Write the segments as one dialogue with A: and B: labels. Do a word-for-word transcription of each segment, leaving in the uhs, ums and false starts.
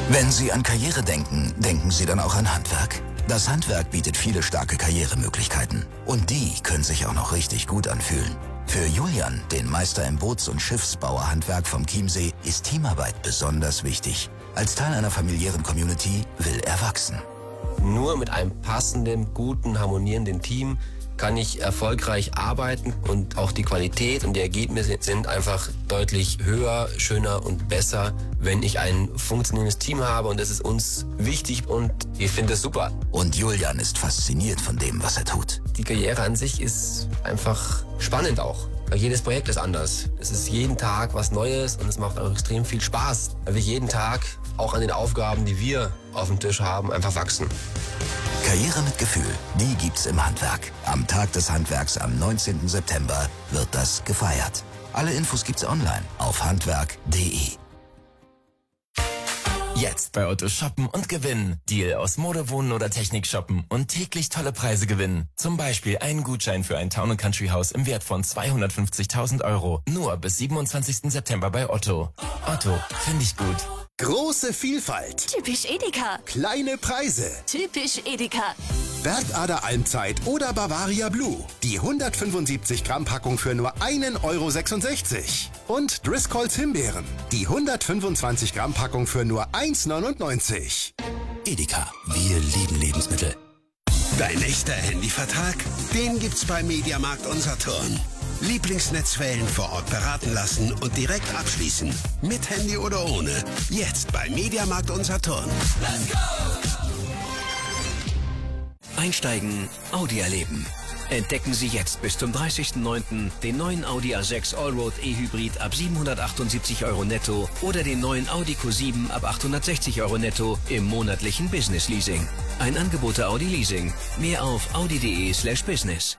A: Wenn Sie an Karriere denken, denken Sie dann auch an Handwerk? Das Handwerk bietet viele starke Karrieremöglichkeiten. Und die können sich auch noch richtig gut anfühlen. Für Julian, den Meister im Boots- und Schiffsbauerhandwerk vom Chiemsee, ist Teamarbeit besonders wichtig. Als Teil einer familiären Community will er wachsen.
B: Nur mit einem passenden, guten, harmonierenden Team kann ich erfolgreich arbeiten und auch die Qualität und die Ergebnisse sind einfach deutlich höher, schöner und besser, wenn ich ein funktionierendes Team habe und das ist uns wichtig und ich finde es super.
A: Und Julian ist fasziniert von dem, was er tut.
B: Die Karriere an sich ist einfach spannend auch. Weil jedes Projekt ist anders. Es ist jeden Tag was Neues und es macht auch extrem viel Spaß, weil wir jeden Tag auch an den Aufgaben, die wir auf dem Tisch haben, einfach wachsen.
A: Karriere mit Gefühl, die gibt's im Handwerk. Am Tag des Handwerks am neunzehnten September wird das gefeiert. Alle Infos gibt's online auf handwerk punkt de.
C: Jetzt bei Otto shoppen und gewinnen. Deal aus Mode, Wohnen oder Technik shoppen und täglich tolle Preise gewinnen. Zum Beispiel einen Gutschein für ein Town and Country Haus im Wert von zweihundertfünfzigtausend Euro. Nur bis siebenundzwanzigsten September bei Otto. Otto, finde ich gut.
D: Große Vielfalt.
E: Typisch Edeka.
D: Kleine Preise.
E: Typisch Edeka.
D: Bergader Almzeit oder Bavaria Blue. Die hundertfünfundsiebzig Gramm Packung für nur einen Euro sechsundsechzig. Und Driscolls Himbeeren. Die hundertfünfundzwanzig Gramm Packung für nur eins neunundneunzig.
A: Edeka, wir lieben Lebensmittel.
F: Dein echter Handyvertrag? Den gibt's bei Mediamarkt Unsaturn. Lieblingsnetzwellen vor Ort beraten lassen und direkt abschließen. Mit Handy oder ohne. Jetzt bei Mediamarkt Unsaturn. Let's go!
G: Einsteigen, Audi erleben. Entdecken Sie jetzt bis zum dreißigsten neunten den neuen Audi A sechs Allroad E-Hybrid ab siebenhundertachtundsiebzig Euro netto oder den neuen Audi Q sieben ab achthundertsechzig Euro netto im monatlichen Business Leasing. Ein Angebot der Audi Leasing. Mehr auf audi punkt de slash business.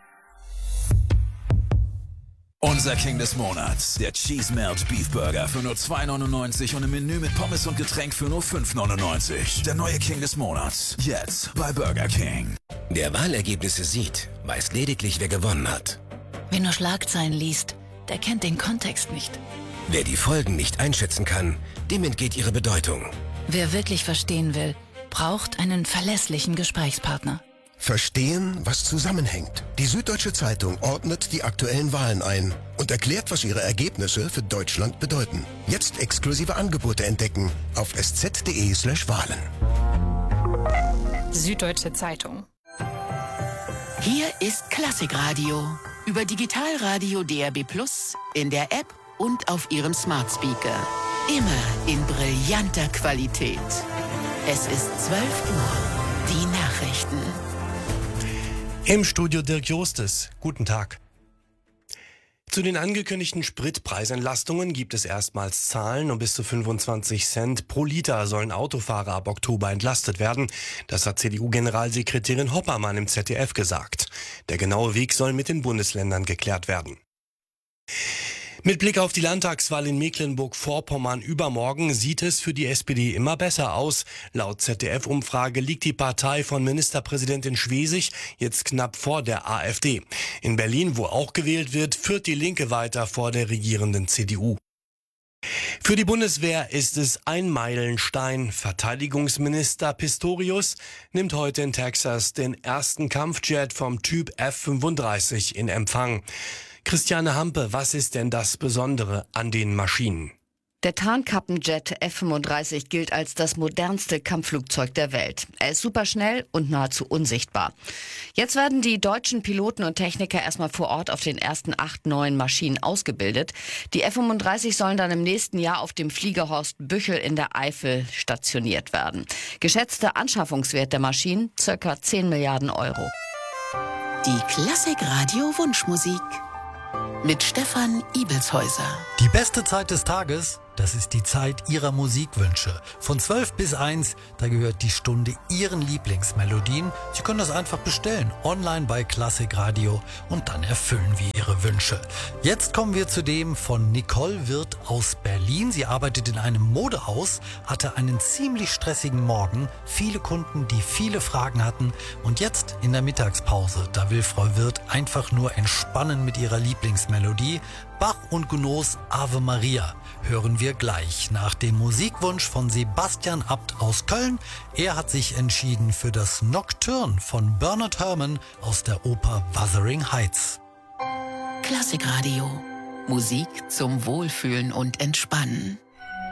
H: Unser King des Monats, der Cheese Melt Beef Burger für nur zwei neunundneunzig und im Menü mit Pommes und Getränk für nur fünf neunundneunzig. Der neue King des Monats, jetzt bei Burger King.
F: Wer Wahlergebnisse sieht, weiß lediglich, wer gewonnen hat.
E: Wer nur Schlagzeilen liest, der kennt den Kontext nicht.
F: Wer die Folgen nicht einschätzen kann, dem entgeht ihre Bedeutung.
E: Wer wirklich verstehen will, braucht einen verlässlichen Gesprächspartner.
I: Verstehen, was zusammenhängt. Die Süddeutsche Zeitung ordnet die aktuellen Wahlen ein und erklärt, was ihre Ergebnisse für Deutschland bedeuten. Jetzt exklusive Angebote entdecken auf sz punkt de slash Wahlen.
J: Süddeutsche Zeitung.
K: Hier ist Klassikradio. Über Digitalradio D R B Plus, in der App und auf Ihrem Smart Speaker. Immer in brillanter Qualität. Es ist zwölf Uhr. Die Nachrichten.
L: Im Studio Dirk Jostes. Guten Tag. Zu den angekündigten Spritpreisentlastungen gibt es erstmals Zahlen. Um bis zu fünfundzwanzig Cent pro Liter sollen Autofahrer ab Oktober entlastet werden. Das hat C D U-Generalsekretärin Hoppermann im Z D F gesagt. Der genaue Weg soll mit den Bundesländern geklärt werden. Mit Blick auf die Landtagswahl in Mecklenburg-Vorpommern übermorgen sieht es für die S P D immer besser aus. Laut Z D F-Umfrage liegt die Partei von Ministerpräsidentin Schwesig jetzt knapp vor der AfD. In Berlin, wo auch gewählt wird, führt die Linke weiter vor der regierenden C D U. Für die Bundeswehr ist es ein Meilenstein. Verteidigungsminister Pistorius nimmt heute in Texas den ersten Kampfjet vom Typ F fünfunddreißig in Empfang. Christiane Hampe, was ist denn das Besondere an den Maschinen?
M: Der Tarnkappenjet F fünfunddreißig gilt als das modernste Kampfflugzeug der Welt. Er ist superschnell und nahezu unsichtbar. Jetzt werden die deutschen Piloten und Techniker erstmal vor Ort auf den ersten acht neuen Maschinen ausgebildet. Die F fünfunddreißig sollen dann im nächsten Jahr auf dem Fliegerhorst Büchel in der Eifel stationiert werden. Geschätzter Anschaffungswert der Maschinen ca. zehn Milliarden Euro.
K: Die Klassikradio Wunschmusik mit Stefan Ibelshäuser.
N: Die beste Zeit des Tages, das ist die Zeit Ihrer Musikwünsche. Von zwölf bis eins, da gehört die Stunde Ihren Lieblingsmelodien. Sie können das einfach bestellen, online bei Klassikradio und dann erfüllen wir Ihre Wünsche. Jetzt kommen wir zu dem von Nicole Wirth aus Berlin. Sie arbeitet in einem Modehaus, hatte einen ziemlich stressigen Morgen, viele Kunden, die viele Fragen hatten und jetzt in der Mittagspause, da will Frau Wirth einfach nur entspannen mit ihrer Lieblingsmelodie Bach und Gounod's Ave Maria hören wir gleich nach dem Musikwunsch von Sebastian Abt aus Köln. Er hat sich entschieden für das Nocturne von Bernard Herrmann aus der Oper Wuthering Heights.
K: Klassikradio. Musik zum Wohlfühlen und Entspannen.